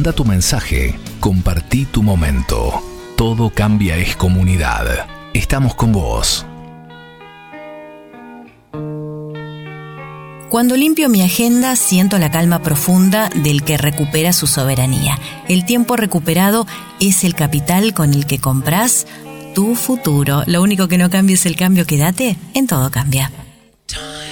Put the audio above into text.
Manda tu mensaje, compartí tu momento. Todo Cambia es comunidad. Estamos con vos. Cuando limpio mi agenda, siento la calma profunda del que recupera su soberanía. El tiempo recuperado es el capital con el que compras tu futuro. Lo único que no cambia es el cambio. Quédate en Todo Cambia.